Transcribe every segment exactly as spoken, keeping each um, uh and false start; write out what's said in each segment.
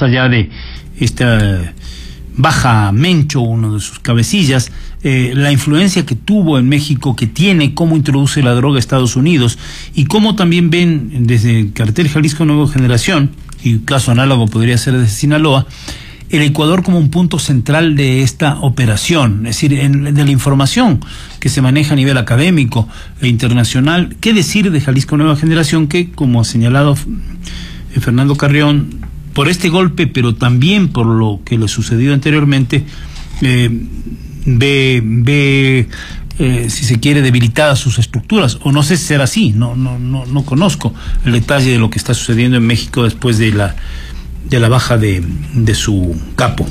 allá de esta Baja Mencho, uno de sus cabecillas, eh, la influencia que tuvo en México, que tiene, cómo introduce la droga a Estados Unidos, y cómo también ven desde el cartel Jalisco Nueva Generación, y caso análogo podría ser desde Sinaloa, el Ecuador como un punto central de esta operación, es decir, en, de la información que se maneja a nivel académico e internacional. ¿Qué decir de Jalisco Nueva Generación que, como ha señalado eh, Fernando Carrión, por este golpe, pero también por lo que le sucedió anteriormente, eh, ve, ve eh, si se quiere, debilitadas sus estructuras? O no sé si será así, no, no, no, no conozco el detalle de lo que está sucediendo en México después de la de la baja de, de su capo.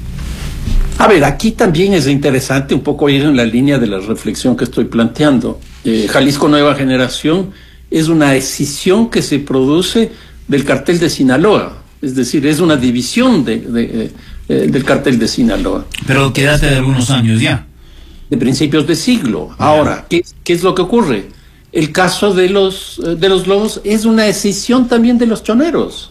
A ver, aquí también es interesante un poco ir en la línea de la reflexión que estoy planteando. Eh, Jalisco Nueva Generación es una escisión que se produce del cartel de Sinaloa, es decir, es una división de, de, eh, del cartel de Sinaloa. Pero que data de algunos años ya. De principios de siglo. Ahora, ¿qué, qué es lo que ocurre? El caso de los, de los lobos es una escisión también de los choneros.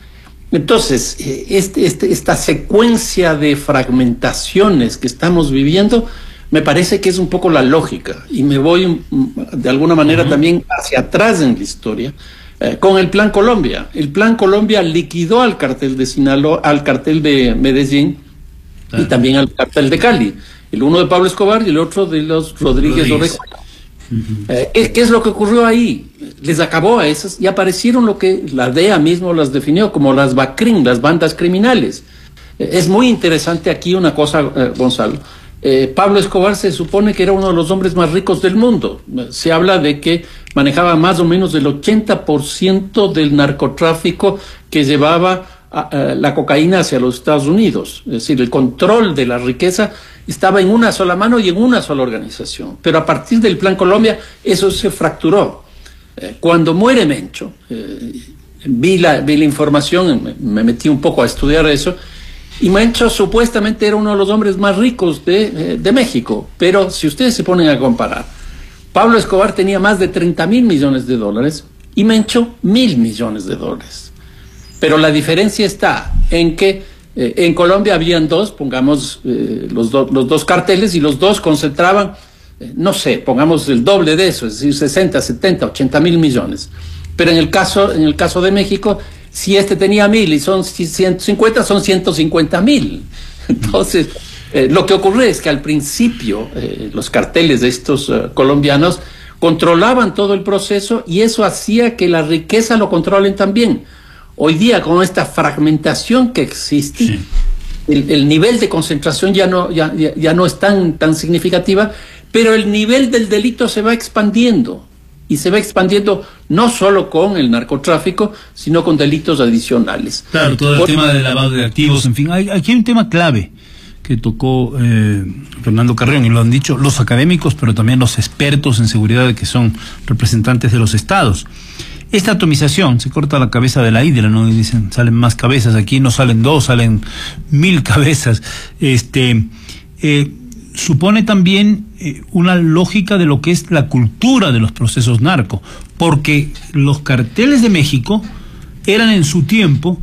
Entonces, este, este, esta secuencia de fragmentaciones que estamos viviendo, me parece que es un poco la lógica, y me voy de alguna manera uh-huh. también hacia atrás en la historia, eh, con el Plan Colombia. El Plan Colombia liquidó al cartel de Sinaloa, al cartel de Medellín uh-huh. y también al cartel de Cali, el uno de Pablo Escobar y el otro de los Rodríguez Orejuela. Uh-huh. Eh, ¿Qué es lo que ocurrió ahí? Les acabó a esas y aparecieron lo que la D E A mismo las definió como las BACRIM, las bandas criminales. Eh, es muy interesante aquí una cosa, eh, Gonzalo. Eh, Pablo Escobar se supone que era uno de los hombres más ricos del mundo. Se habla de que manejaba más o menos el ochenta por ciento del narcotráfico que llevaba a, a, la cocaína hacia los Estados Unidos. Es decir, el control de la riqueza estaba en una sola mano y en una sola organización. Pero a partir del Plan Colombia eso se fracturó. Eh, cuando muere Mencho, eh, vi, la, vi la información, me, me metí un poco a estudiar eso, y Mencho supuestamente era uno de los hombres más ricos de, eh, de México. Pero si ustedes se ponen a comparar, Pablo Escobar tenía más de treinta mil millones de dólares y Mencho mil millones de dólares. Pero la diferencia está en que Eh, en Colombia habían dos, pongamos eh, los, do, los dos carteles, y los dos concentraban, eh, no sé, pongamos el doble de eso, es decir, sesenta, setenta, ochenta mil millones. Pero en el caso, en el caso de México, si este tenía mil y son ciento cincuenta, son ciento cincuenta mil. Entonces, eh, lo que ocurre es que al principio eh, los carteles de estos uh, colombianos controlaban todo el proceso, y eso hacía que la riqueza lo controlen también. Hoy día, con esta fragmentación que existe, sí. el, el nivel de concentración ya no, ya, ya, ya no es tan, tan significativa, pero el nivel del delito se va expandiendo, y se va expandiendo no solo con el narcotráfico, sino con delitos adicionales. Claro, todo el Por... tema del lavado de activos, en fin, hay, aquí hay un tema clave que tocó eh, Fernando Carrión, y lo han dicho los académicos, pero también los expertos en seguridad que son representantes de los estados. Esta atomización, se corta la cabeza de la hidra, ¿no? Y dicen, salen más cabezas, aquí no salen dos, salen mil cabezas. Este, eh, supone también eh, una lógica de lo que es la cultura de los procesos narco, porque los carteles de México eran en su tiempo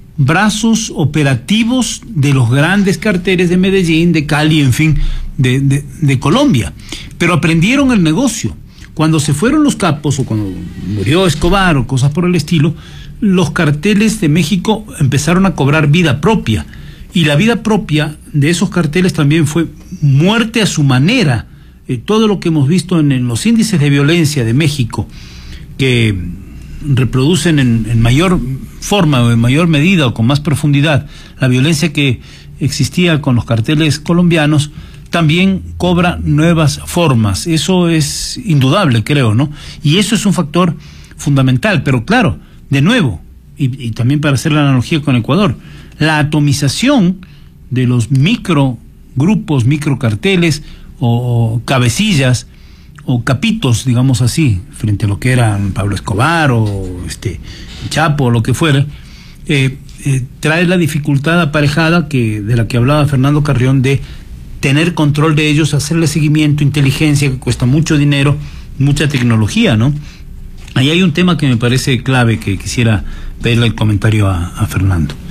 brazos operativos de los grandes carteles de Medellín, de Cali, en fin, de, de, de Colombia, pero aprendieron el negocio. Cuando se fueron los capos, o cuando murió Escobar o cosas por el estilo, los carteles de México empezaron a cobrar vida propia, y la vida propia de esos carteles también fue muerte a su manera. Eh, todo lo que hemos visto en, en los índices de violencia de México, que reproducen en, en mayor forma o en mayor medida o con más profundidad la violencia que existía con los carteles colombianos, también cobra nuevas formas. Eso es indudable, creo, ¿no? Y eso es un factor fundamental. Pero claro, de nuevo, y, y también para hacer la analogía con Ecuador, la atomización de los microgrupos, microcarteles o, o cabecillas o capitos, digamos así, frente a lo que eran Pablo Escobar o este Chapo o lo que fuera, eh, eh, trae la dificultad aparejada que de la que hablaba Fernando Carrión, de tener control de ellos, hacerle seguimiento, inteligencia, que cuesta mucho dinero, mucha tecnología, ¿no? Ahí hay un tema que me parece clave, que quisiera pedirle el comentario a, a Fernando.